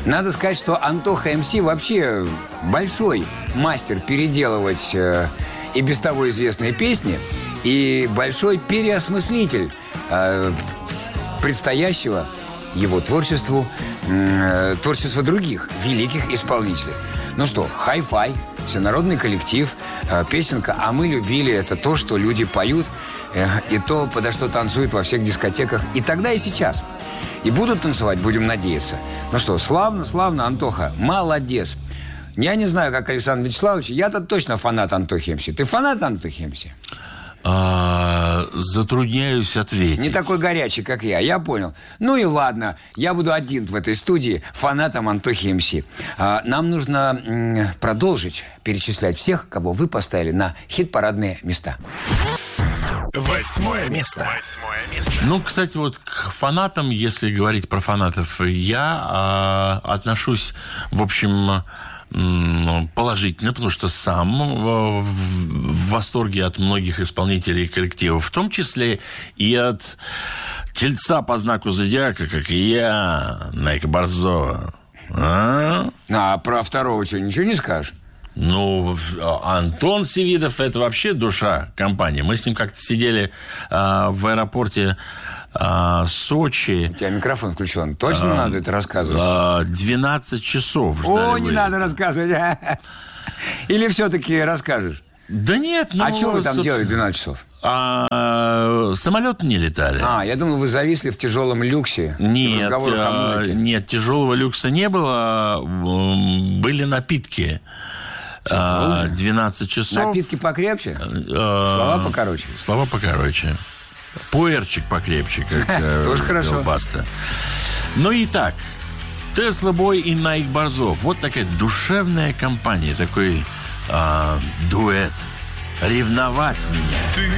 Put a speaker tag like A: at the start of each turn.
A: Надо сказать, что Антоха МС вообще большой мастер переделывать и без того известные песни, и большой переосмыслитель предстоящего его творчеству, творчества других великих исполнителей. Ну что, хай-фай, всенародный коллектив, песенка «А мы любили» — это то, что люди поют, и то, подо что танцуют во всех дискотеках и тогда, и сейчас. И будут танцевать, будем надеяться. Ну что, славно, Антоха, молодец. Я не знаю, как Александр Вячеславович, я-то точно фанат Антохи МС. Ты фанат Антохи МС?
B: Затрудняюсь ответить.
A: Не такой горячий, как я понял. Ну и ладно, я буду один в этой студии фанатом Антохи МС. Нам нужно продолжить перечислять всех, кого вы поставили на хит-парадные места.
C: 8 место.
B: Ну, кстати, вот к фанатам, если говорить про фанатов, я отношусь, в общем, положительно, потому что сам в восторге от многих исполнителей и коллективов, в том числе и от тельца по знаку зодиака, как и я, Найка Борзова.
A: А про второго что, ничего не скажешь?
B: Ну, Антон Севидов – это вообще душа компании. Мы с ним как-то сидели в аэропорте Сочи.
A: У тебя микрофон включен. Точно надо это рассказывать?
B: 12 часов ждали.
A: Не надо рассказывать. Или все-таки расскажешь?
B: Да нет.
A: А что вы там делали 12 часов?
B: Самолеты не летали.
A: Я думал, вы зависли в тяжелом люксе.
B: Нет,
A: в разговорах о музыке.
B: Нет, тяжелого люкса не было. Были напитки. 12 часов.
A: Напитки покрепче? Слова покороче?
B: Слова покороче. Пуэрчик покрепче, как
A: тоже хорошо.
B: Баста. Ну и так. Тесла Бой и Найк Борзов. Вот такая душевная компания. Такой дуэт. Ревновать меня.